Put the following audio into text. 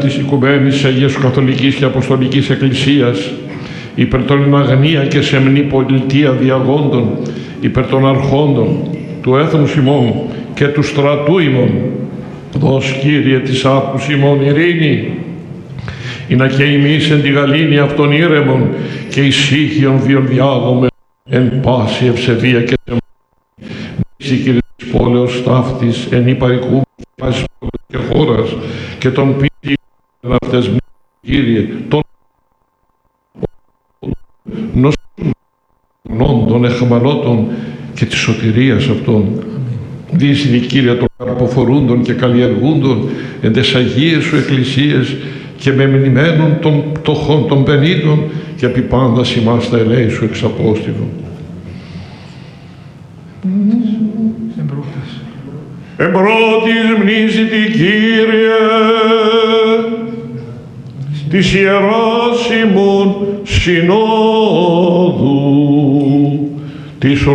της Οικουμένης Αγίας Καθολικής και Αποστολικής Εκκλησίας, υπέρ των αγνία και σεμνή πολιτεία διαγόντων, υπέρ των αρχόντων του έθνους ημών και του στρατού ημών, δώσ' Κύριε της άκους ημών ειρήνη, ειναι και εμείς εν τη γαλήνη αυτών ήρεμον και ησύχιον βίον διάγομαι εν πάση ευσεβία και τεμόνη. Μίση Κύριε της πόλεως ταύτης εν υπαρικού πάσης πόλεως και χώρας και των ποιητών αυτές μη Κύριε των νοσών των εχμαλώτων και της σωτηρίας αυτών. Δίσυνη Κύριε των καρποφορούντων και καλλιεργούντων εν τες Αγίες Σου Εκκλησίες και με μνημένων των πτωχών των πενήτων και επί πάντας ημάς τα ελέη Σου εξαπόστηλον. Εμπρότης μνήσιτη Κύριε της Ιεράς ημών Συνόδου της